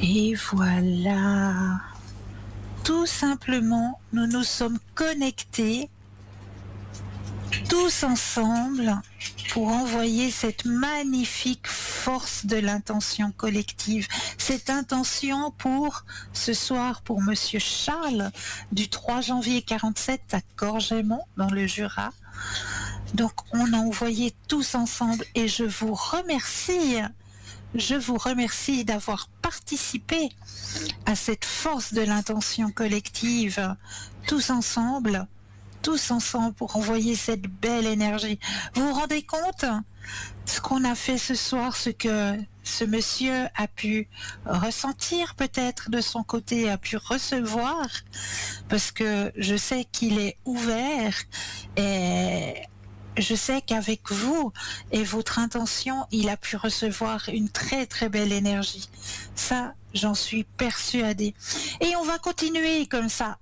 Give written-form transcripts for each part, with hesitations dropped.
Et voilà. Tout simplement, nous nous sommes connectés tous ensemble pour envoyer cette magnifique force de l'intention collective. Cette intention pour ce soir, pour Monsieur Charles, du 3 janvier 47 à Corgémont, dans le Jura. Donc, on a envoyé tous ensemble et je vous remercie. Je vous remercie d'avoir participé à cette force de l'intention collective, tous ensemble pour envoyer cette belle énergie. Vous vous rendez compte ce qu'on a fait ce soir, ce que ce monsieur a pu ressentir peut-être de son côté, a pu recevoir, parce que je sais qu'il est ouvert et je sais qu'avec vous et votre intention, il a pu recevoir une très très belle énergie. Ça, j'en suis persuadée. Et on va continuer comme ça.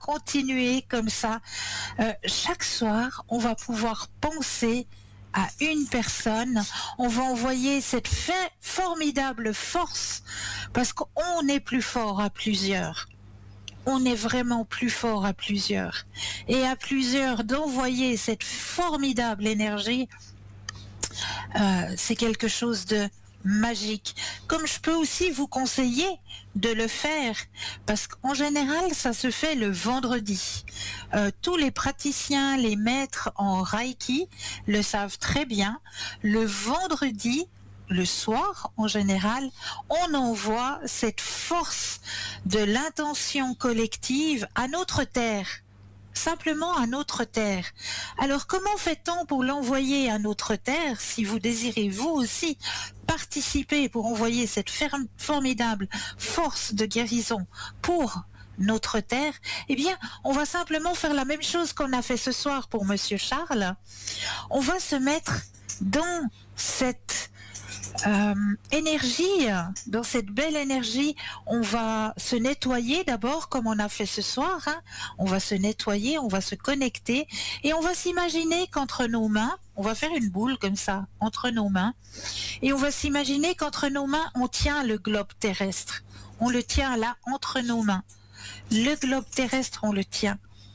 Chaque soir, on va pouvoir penser à une personne. On va envoyer cette formidable force parce qu'on est plus fort à plusieurs. On est vraiment plus fort à plusieurs. Et à plusieurs, d'envoyer cette formidable énergie, c'est quelque chose de magique. Comme je peux aussi vous conseiller de le faire, parce qu'en général, ça se fait le vendredi. Tous les praticiens, les maîtres en Reiki le savent très bien. Le vendredi, le soir, en général, on envoie cette force de l'intention collective à notre terre, simplement à notre terre. Alors, comment fait-on pour l'envoyer à notre terre, si vous désirez vous aussi participer pour envoyer cette formidable force de guérison pour notre terre? Eh bien, on va simplement faire la même chose qu'on a fait ce soir pour Monsieur Charles. On va se mettre dans cette énergie, dans cette belle énergie. On va se nettoyer d'abord comme on a fait ce soir, hein. On va se nettoyer, on va se connecter et on va s'imaginer qu'entre nos mains, on va faire une boule comme ça entre nos mains et on va s'imaginer qu'entre nos mains on tient le globe terrestre, on le tient là entre nos mains, le globe terrestre on le tient,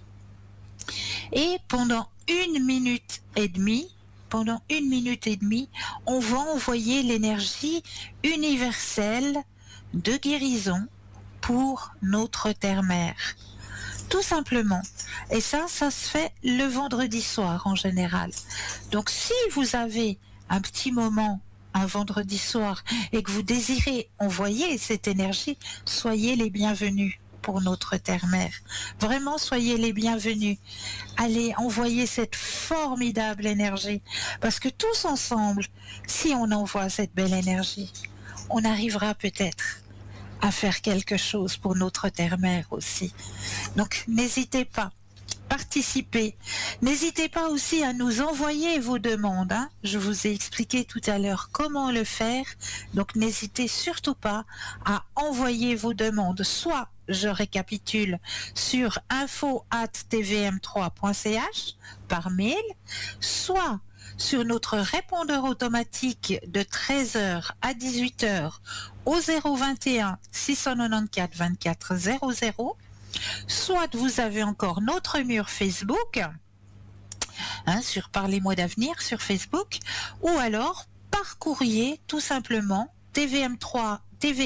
et pendant 1 minute et demie, on va envoyer l'énergie universelle de guérison pour notre terre-mère. Tout simplement. Et ça se fait le vendredi soir en général. Donc si vous avez un petit moment un vendredi soir et que vous désirez envoyer cette énergie, soyez les bienvenus pour notre terre-mère. Vraiment, soyez les bienvenus. Allez envoyer cette formidable énergie. Parce que tous ensemble, si on envoie cette belle énergie, on arrivera peut-être à faire quelque chose pour notre terre-mère aussi. Donc, n'hésitez pas. Participez. N'hésitez pas aussi à nous envoyer vos demandes, hein. Je vous ai expliqué tout à l'heure comment le faire. Donc n'hésitez surtout pas à envoyer vos demandes. Soit, je récapitule, sur info@tvm3.ch par mail, soit sur notre répondeur automatique de 13h à 18h au 021 694 24 00. Soit vous avez encore notre mur Facebook, hein, sur Parlez-moi d'avenir sur Facebook, ou alors par courrier tout simplement TVM3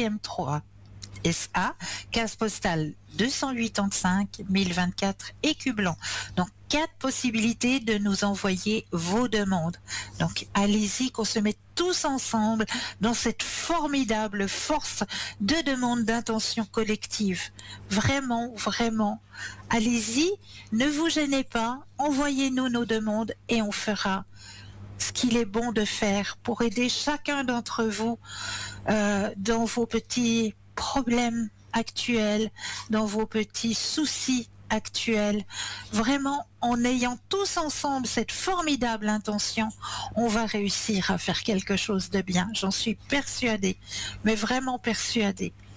SA, case postale 285 1024 Écu-Blanc. Donc 4 possibilités de nous envoyer vos demandes. Donc allez-y, qu'on se mette tous ensemble dans cette formidable force de demande d'intention collective. Vraiment, vraiment, allez-y, ne vous gênez pas, envoyez-nous nos demandes et on fera ce qu'il est bon de faire pour aider chacun d'entre vous dans vos petits problèmes actuels, dans vos petits soucis actuels. Vraiment, en ayant tous ensemble cette formidable intention, on va réussir à faire quelque chose de bien. J'en suis persuadée, mais vraiment persuadée.